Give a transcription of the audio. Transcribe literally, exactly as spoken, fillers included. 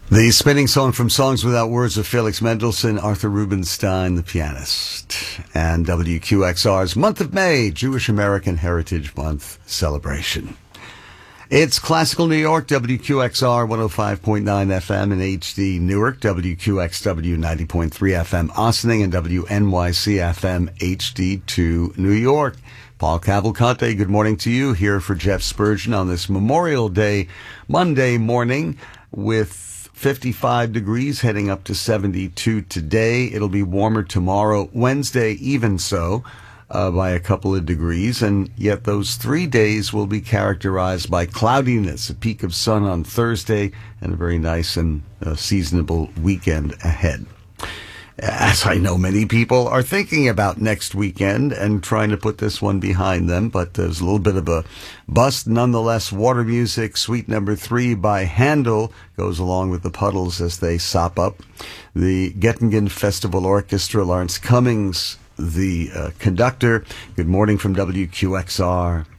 The spinning song from Songs Without Words of Felix Mendelssohn, Arthur Rubinstein, the pianist, and W Q X R's Month of May, Jewish American Heritage Month celebration. It's Classical New York, W Q X R one oh five point nine F M in H D Newark, W Q X W ninety point three F M Ossining, and W N Y C F M H D two New York. Paul Cavalcante, good morning to you, here for Jeff Spurgeon on this Memorial Day, Monday morning, with fifty-five degrees, heading up to seventy-two today. It'll be warmer tomorrow, Wednesday even so, uh, by a couple of degrees. And yet those three days will be characterized by cloudiness, a peak of sun on Thursday, and a very nice and uh, seasonable weekend ahead. As I know, many people are thinking about next weekend and trying to put this one behind them, but there's a little bit of a bust nonetheless. Water Music, Suite Number Three by Handel, goes along with the puddles as they sop up. The Göttingen Festival Orchestra, Lawrence Cummings, the uh, conductor. Good morning from W Q X R.